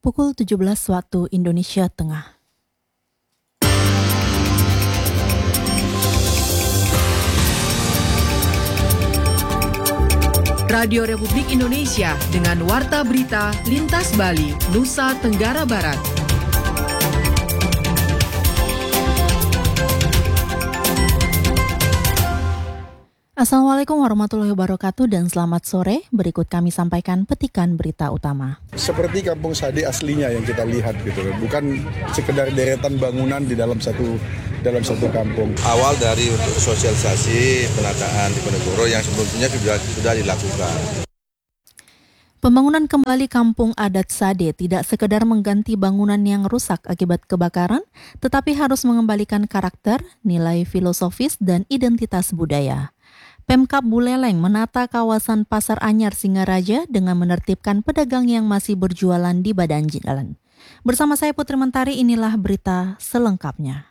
pukul 17 waktu Indonesia Tengah. Radio Republik Indonesia dengan Warta Berita Lintas Bali, Nusa Tenggara Barat. Assalamualaikum warahmatullahi wabarakatuh dan selamat sore. Berikut kami sampaikan petikan berita utama. Seperti Kampung Sade aslinya yang kita lihat gitu, bukan sekedar deretan bangunan di dalam satu kampung. Awal dari untuk sosialisasi penataan Diponegoro yang sebelumnya sudah dilakukan. Pembangunan kembali Kampung Adat Sade tidak sekedar mengganti bangunan yang rusak akibat kebakaran, tetapi harus mengembalikan karakter, nilai filosofis, dan identitas budaya. Pemkab Buleleng menata kawasan Pasar Anyar Singaraja dengan menertibkan pedagang yang masih berjualan di badan jalan. Bersama saya Putri Mentari, inilah berita selengkapnya.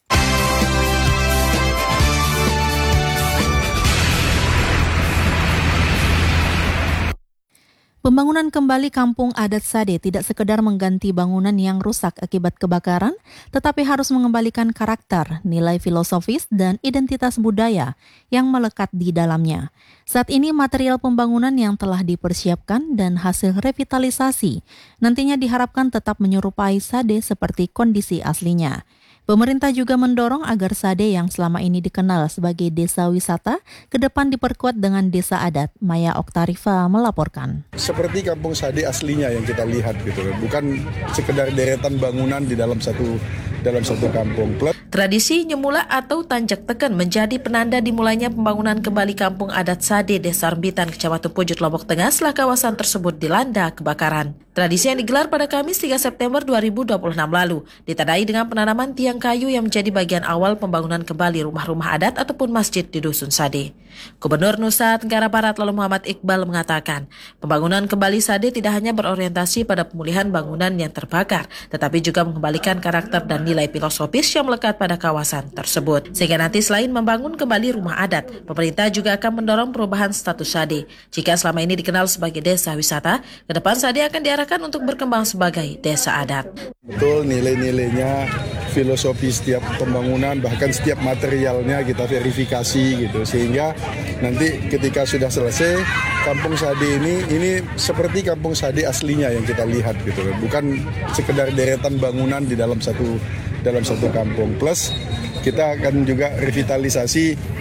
Pembangunan kembali Kampung Adat Sade tidak sekedar mengganti bangunan yang rusak akibat kebakaran, tetapi harus mengembalikan karakter, nilai filosofis, dan identitas budaya yang melekat di dalamnya. Saat ini material pembangunan yang telah dipersiapkan dan hasil revitalisasi nantinya diharapkan tetap menyerupai Sade seperti kondisi aslinya. Pemerintah juga mendorong agar Sade yang selama ini dikenal sebagai desa wisata ke depan diperkuat dengan desa adat. Maya Oktarifa melaporkan. Seperti Kampung Sade aslinya yang kita lihat gitu, bukan sekedar deretan bangunan di dalam satu kampung. Tradisi nyemula atau tanjak teken menjadi penanda dimulainya pembangunan kembali Kampung Adat Sade, Desa Rembitan, Kecamatan Pujut, Lombok Tengah setelah kawasan tersebut dilanda kebakaran. Tradisi yang digelar pada Kamis 3 September 2026 lalu ditandai dengan penanaman tiang kayu yang menjadi bagian awal pembangunan kembali rumah-rumah adat ataupun masjid di Dusun Sade. Gubernur Nusa Tenggara Barat lalu Muhammad Iqbal mengatakan, pembangunan kembali Sade tidak hanya berorientasi pada pemulihan bangunan yang terbakar, tetapi juga mengembalikan karakter dan nilai filosofis yang melekat pada kawasan tersebut. Sehingga nanti selain membangun kembali rumah adat, pemerintah juga akan mendorong perubahan status Sade. Jika selama ini dikenal sebagai desa wisata, ke depan Sade akan diarahkan untuk berkembang sebagai desa adat. Betul, nilai-nilainya, filosofi setiap pembangunan, bahkan setiap materialnya kita verifikasi gitu, sehingga nanti ketika sudah selesai, Kampung Sade ini seperti Kampung Sade aslinya yang kita lihat gitu, bukan sekedar deretan bangunan di dalam satu kampung. Plus kita akan juga revitalisasi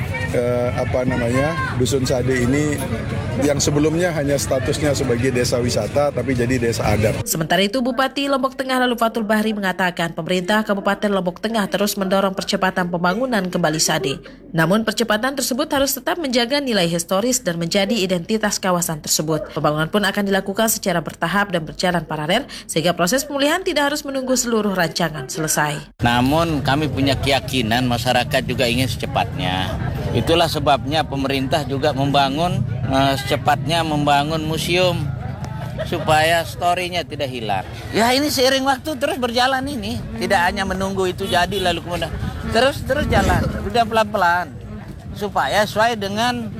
Dusun Sade ini yang sebelumnya hanya statusnya sebagai desa wisata tapi jadi desa adat. Sementara itu Bupati Lombok Tengah lalu Fatul Bahri mengatakan pemerintah Kabupaten Lombok Tengah terus mendorong percepatan pembangunan kembali Sade. Namun percepatan tersebut harus tetap menjaga nilai historis dan menjadi identitas kawasan tersebut. Pembangunan pun akan dilakukan secara bertahap dan berjalan paralel sehingga proses pemulihan tidak harus menunggu seluruh rancangan selesai. Namun kami punya keyakinan masyarakat juga ingin secepatnya. Itulah sebabnya pemerintah juga secepatnya membangun museum supaya story-nya tidak hilang. Ya ini seiring waktu terus berjalan ini, tidak hanya menunggu itu jadi lalu kemudian terus jalan, udah pelan-pelan supaya sesuai dengan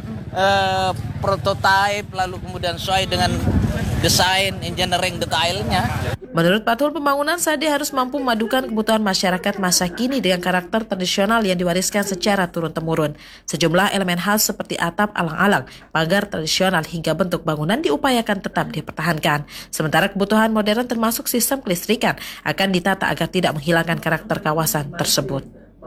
prototype lalu kemudian sesuai dengan desain engineering detailnya. Menurut Fatul, pembangunan Sade harus mampu memadukan kebutuhan masyarakat masa kini dengan karakter tradisional yang diwariskan secara turun-temurun. Sejumlah elemen khas seperti atap alang-alang, pagar tradisional hingga bentuk bangunan diupayakan tetap dipertahankan. Sementara kebutuhan modern termasuk sistem kelistrikan akan ditata agar tidak menghilangkan karakter kawasan tersebut.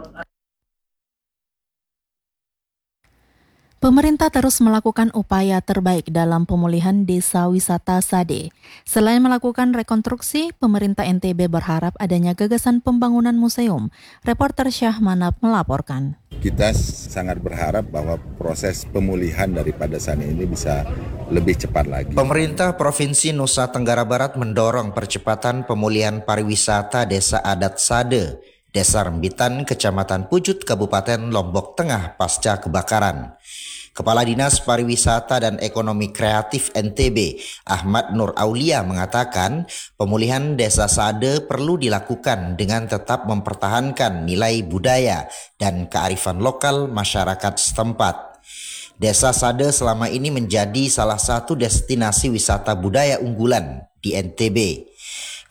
Pemerintah terus melakukan upaya terbaik dalam pemulihan desa wisata Sade. Selain melakukan rekonstruksi, pemerintah NTB berharap adanya gagasan pembangunan museum. Reporter Syah Manap melaporkan. Kita sangat berharap bahwa proses pemulihan daripada Sade ini bisa lebih cepat lagi. Pemerintah Provinsi Nusa Tenggara Barat mendorong percepatan pemulihan pariwisata Desa Adat Sade, Desa Rembitan, Kecamatan Pujut, Kabupaten Lombok Tengah pasca kebakaran. Kepala Dinas Pariwisata dan Ekonomi Kreatif NTB, Ahmad Nur Aulia mengatakan, pemulihan Desa Sade perlu dilakukan dengan tetap mempertahankan nilai budaya dan kearifan lokal masyarakat setempat. Desa Sade selama ini menjadi salah satu destinasi wisata budaya unggulan di NTB.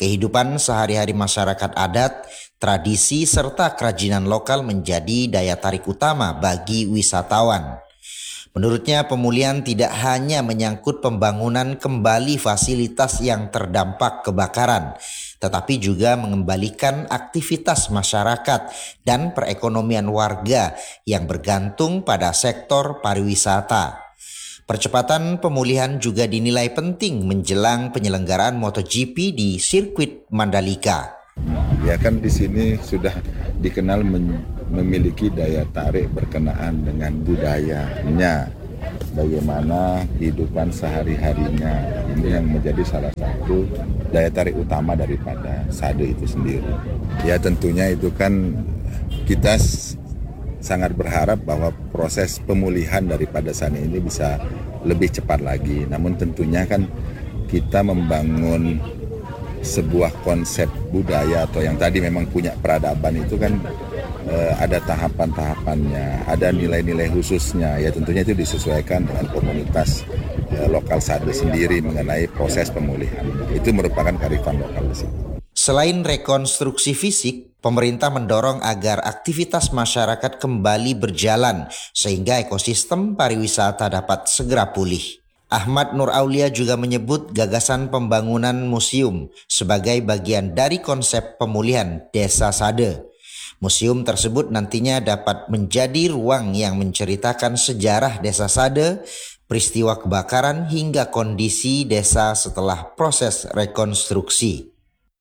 Kehidupan sehari-hari masyarakat adat, tradisi serta kerajinan lokal menjadi daya tarik utama bagi wisatawan. Menurutnya, pemulihan tidak hanya menyangkut pembangunan kembali fasilitas yang terdampak kebakaran, tetapi juga mengembalikan aktivitas masyarakat dan perekonomian warga yang bergantung pada sektor pariwisata. Percepatan pemulihan juga dinilai penting menjelang penyelenggaraan MotoGP di sirkuit Mandalika. Ya kan di sini sudah dikenal memiliki daya tarik berkenaan dengan budayanya. Bagaimana kehidupan sehari-harinya, ini yang menjadi salah satu daya tarik utama daripada Sade itu sendiri. Ya tentunya itu kan kita sangat berharap bahwa proses pemulihan daripada Sade ini bisa lebih cepat lagi. Namun tentunya kan kita membangun sebuah konsep budaya atau yang tadi memang punya peradaban itu kan ada tahapan-tahapannya, ada nilai-nilai khususnya. Ya tentunya itu disesuaikan dengan komunitas lokal Sade sendiri mengenai proses pemulihan. Itu merupakan kearifan lokal di situ. Selain rekonstruksi fisik, pemerintah mendorong agar aktivitas masyarakat kembali berjalan sehingga ekosistem pariwisata dapat segera pulih. Ahmad Nur Aulia juga menyebut gagasan pembangunan museum sebagai bagian dari konsep pemulihan Desa Sade. Museum tersebut nantinya dapat menjadi ruang yang menceritakan sejarah Desa Sade, peristiwa kebakaran hingga kondisi desa setelah proses rekonstruksi.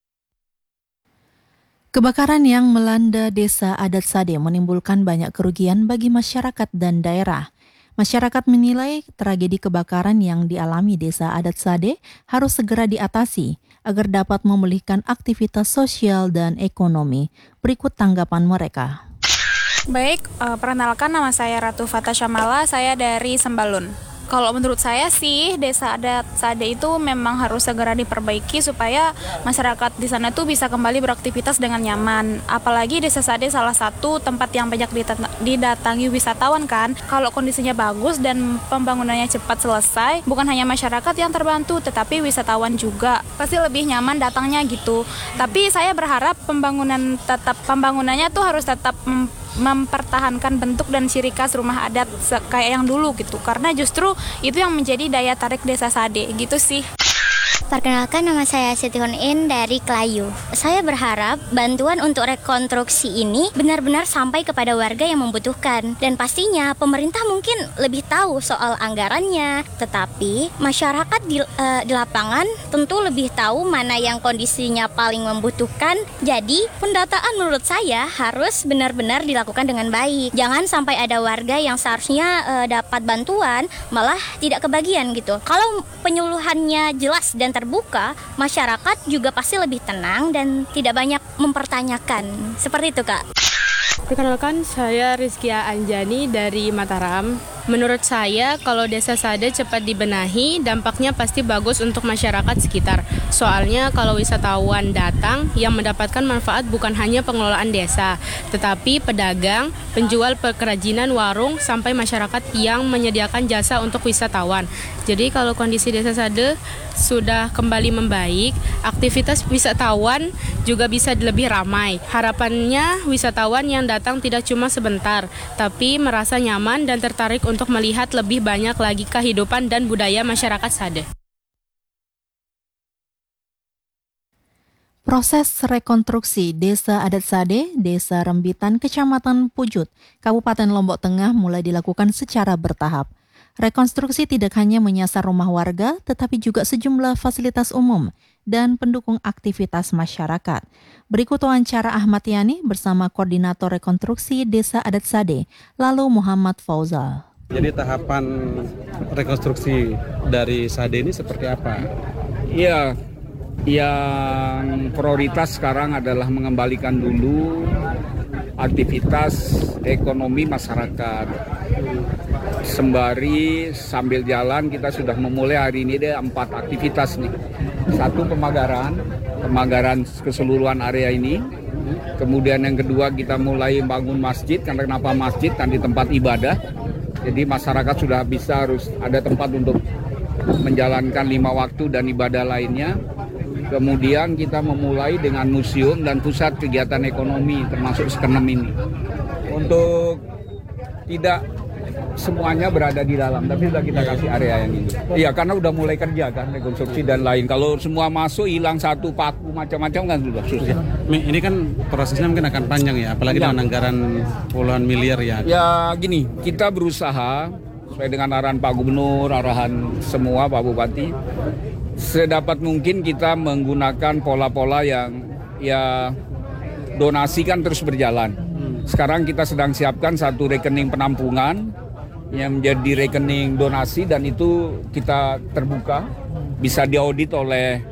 Kebakaran yang melanda Desa Adat Sade menimbulkan banyak kerugian bagi masyarakat dan daerah. Masyarakat menilai tragedi kebakaran yang dialami Desa Adat Sade harus segera diatasi agar dapat memulihkan aktivitas sosial dan ekonomi. Berikut tanggapan mereka. Baik, perkenalkan nama saya Ratu Fata Syamala, saya dari Sembalun. Kalau menurut saya sih, Desa Adat Sade itu memang harus segera diperbaiki supaya masyarakat di sana tuh bisa kembali beraktivitas dengan nyaman. Apalagi Desa Sade salah satu tempat yang banyak didatangi wisatawan kan. Kalau kondisinya bagus dan pembangunannya cepat selesai, bukan hanya masyarakat yang terbantu, tetapi wisatawan juga. Pasti lebih nyaman datangnya gitu. Tapi saya berharap pembangunannya tuh harus tetap mempertahankan bentuk dan ciri khas rumah adat kayak yang dulu gitu, karena justru itu yang menjadi daya tarik Desa Sade gitu sih. Perkenalkan, nama saya Siti Hunin dari Kelayu. Saya berharap bantuan untuk rekonstruksi ini benar-benar sampai kepada warga yang membutuhkan. Dan pastinya pemerintah mungkin lebih tahu soal anggarannya. Tetapi masyarakat di lapangan tentu lebih tahu mana yang kondisinya paling membutuhkan. Jadi pendataan menurut saya harus benar-benar dilakukan dengan baik. Jangan sampai ada warga yang seharusnya dapat bantuan malah tidak kebagian gitu. Kalau penyuluhannya jelas dan terbuka, masyarakat juga pasti lebih tenang dan tidak banyak mempertanyakan. Seperti itu, Kak. Perkenalkan, saya Rizkia Anjani dari Mataram. Menurut saya, kalau Desa Sade cepat dibenahi, dampaknya pasti bagus untuk masyarakat sekitar. Soalnya kalau wisatawan datang, yang mendapatkan manfaat bukan hanya pengelolaan desa, tetapi pedagang, penjual kerajinan, warung, sampai masyarakat yang menyediakan jasa untuk wisatawan. Jadi kalau kondisi Desa Sade sudah kembali membaik, aktivitas wisatawan juga bisa lebih ramai. Harapannya wisatawan yang datang tidak cuma sebentar, tapi merasa nyaman dan tertarik untuk melihat lebih banyak lagi kehidupan dan budaya masyarakat Sade. Proses rekonstruksi Desa Adat Sade, Desa Rembitan, Kecamatan Pujut, Kabupaten Lombok Tengah mulai dilakukan secara bertahap. Rekonstruksi tidak hanya menyasar rumah warga, tetapi juga sejumlah fasilitas umum dan pendukung aktivitas masyarakat. Berikut wawancara Ahmad Yani bersama Koordinator Rekonstruksi Desa Adat Sade, lalu Muhammad Fauzal. Jadi tahapan rekonstruksi dari Sade ini seperti apa? Iya, yang prioritas sekarang adalah mengembalikan dulu aktivitas ekonomi masyarakat. Sembari sambil jalan kita sudah memulai hari ini ada 4 aktivitas nih. 1 pemagaran keseluruhan area ini. Kemudian yang kedua kita mulai bangun masjid, karena kenapa masjid kan di tempat ibadah. Jadi masyarakat sudah bisa harus ada tempat untuk menjalankan 5 waktu dan ibadah lainnya. Kemudian kita memulai dengan museum dan pusat kegiatan ekonomi termasuk Skenem ini. Untuk tidak semuanya berada di dalam, tapi sudah kita kasih area yang ini. Iya, karena udah mulai kerja kan, rekonstruksi dan lain. Kalau semua masuk hilang satu paku macam-macam kan sudah susah. Ini kan prosesnya mungkin akan panjang ya, apalagi dengan anggaran puluhan miliar ya. Ya gini, kita berusaha sesuai dengan arahan Pak Gubernur, arahan semua Pak Bupati, sedapat mungkin kita menggunakan pola-pola yang ya donasi kan terus berjalan. Sekarang kita sedang siapkan satu rekening penampungan yang menjadi rekening donasi dan itu kita terbuka, bisa diaudit oleh